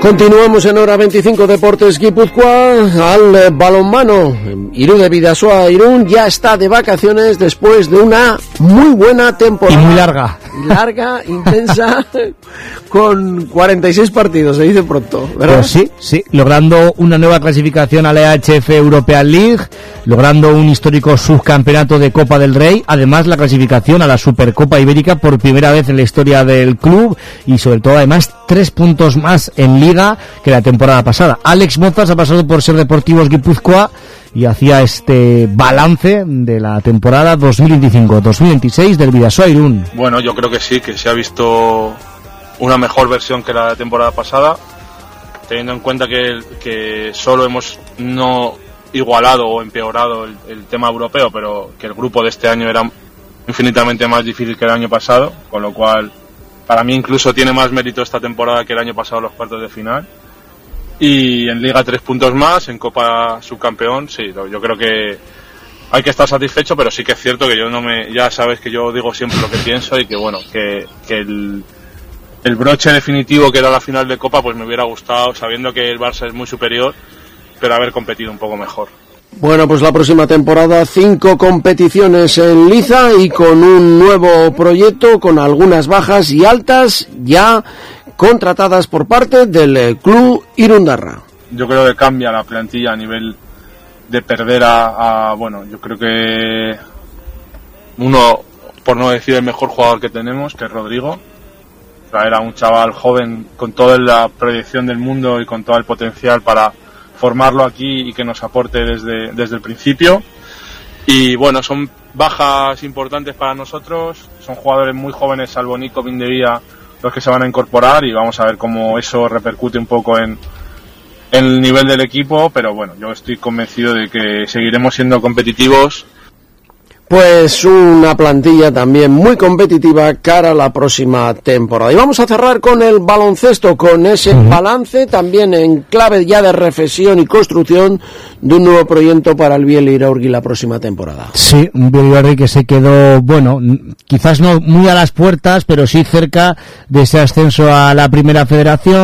Continuamos en Hora 25 Deportes Guipúzcoa. Al balonmano, Irún de Bidasoa Irún ya está de vacaciones después de una muy buena temporada. Y muy larga. Larga, intensa, con 46 partidos, se dice pronto, ¿verdad? Pues sí, logrando una nueva clasificación a la EHF European League, logrando un histórico subcampeonato de Copa del Rey, además la clasificación a la Supercopa Ibérica por primera vez en la historia del club y sobre todo además 3 puntos más en Liga que la temporada pasada. Alex Mozas ha pasado por Ser Deportivos Guipúzcoa y hacía este balance de la temporada 2025-2026 del Bidasoa Irún. Bueno, yo creo que sí, que se ha visto una mejor versión que la temporada pasada, teniendo en cuenta que solo hemos no igualado o empeorado el tema europeo, pero que el grupo de este año era infinitamente más difícil que el año pasado, con lo cual para mí incluso tiene más mérito esta temporada que el año pasado los cuartos de final. Y en Liga 3 puntos más, en Copa subcampeón, sí, yo creo que hay que estar satisfecho, pero sí que es cierto que ya sabes que yo digo siempre lo que pienso y que bueno, que el broche definitivo que era la final de Copa, pues me hubiera gustado, sabiendo que el Barça es muy superior, pero haber competido un poco mejor. Bueno, pues la próxima temporada 5 competiciones en Liza y con un nuevo proyecto, con algunas bajas y altas ya contratadas por parte del club Irundarra. Yo creo que cambia la plantilla a nivel de perder bueno, yo creo que uno, por no decir el mejor jugador que tenemos, que es Rodrigo, traer a un chaval joven con toda la proyección del mundo y con todo el potencial para formarlo aquí y que nos aporte desde el principio. Y bueno, son bajas importantes para nosotros, son jugadores muy jóvenes, salvo Nico Vindevia, los que se van a incorporar, y vamos a ver cómo eso repercute un poco en el nivel del equipo, pero bueno, yo estoy convencido de que seguiremos siendo competitivos. Pues una plantilla también muy competitiva cara a la próxima temporada. Y vamos a cerrar con el baloncesto, con ese balance también en clave ya de reflexión y construcción de un nuevo proyecto para el Biel Iraurgi la próxima temporada. Sí, un Biel Iraurgi que se quedó, bueno, quizás no muy a las puertas, pero sí cerca de ese ascenso a la Primera Federación.